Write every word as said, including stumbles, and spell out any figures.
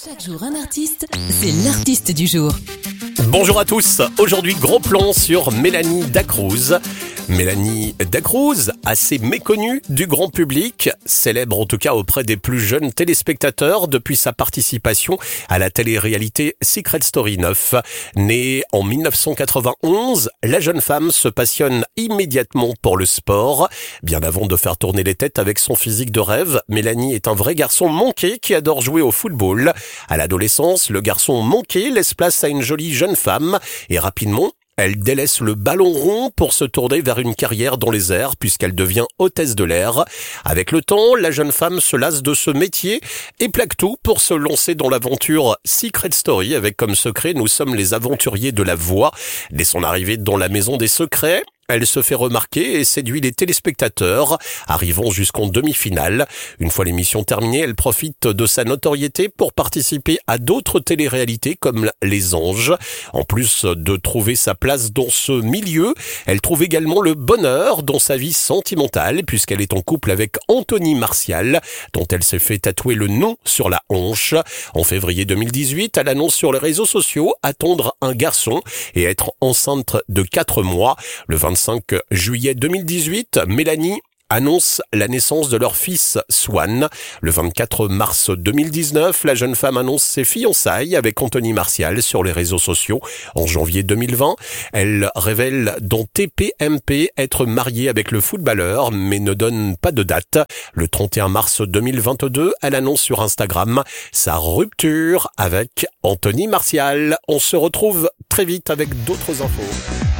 Chaque jour un artiste, c'est l'artiste du jour. Bonjour à tous, aujourd'hui gros plan sur Mélanie Dacruz. Mélanie Dacruz, assez méconnue du grand public, célèbre en tout cas auprès des plus jeunes téléspectateurs depuis sa participation à la télé-réalité Secret Story neuf. Née en dix-neuf cent quatre-vingt-onze, la jeune femme se passionne immédiatement pour le sport. Bien avant de faire tourner les têtes avec son physique de rêve, Mélanie est un vrai garçon manqué qui adore jouer au football. À l'adolescence, le garçon manqué laisse place à une jolie jeune femme et rapidement, elle délaisse le ballon rond pour se tourner vers une carrière dans les airs puisqu'elle devient hôtesse de l'air. Avec le temps, la jeune femme se lasse de ce métier et plaque tout pour se lancer dans l'aventure Secret Story avec comme secret Nous sommes les aventuriers de la voix. Dès son arrivée dans la maison des secrets, elle se fait remarquer et séduit les téléspectateurs, arrivant jusqu'en demi-finale. Une fois l'émission terminée, elle profite de sa notoriété pour participer à d'autres téléréalités comme Les Anges. En plus de trouver sa place dans ce milieu, elle trouve également le bonheur dans sa vie sentimentale puisqu'elle est en couple avec Anthony Martial, dont elle s'est fait tatouer le nom sur la hanche. En février deux mille dix-huit, elle annonce sur les réseaux sociaux attendre un garçon et être enceinte de quatre mois. Le vingt-cinq juillet deux mille dix-huit, Mélanie annonce la naissance de leur fils Swan. Le vingt-quatre mars deux mille dix-neuf, la jeune femme annonce ses fiançailles avec Anthony Martial sur les réseaux sociaux. En janvier deux mille vingt, elle révèle dans T P M P être mariée avec le footballeur, mais ne donne pas de date. Le trente et un mars deux mille vingt-deux, elle annonce sur Instagram sa rupture avec Anthony Martial. On se retrouve très vite avec d'autres infos.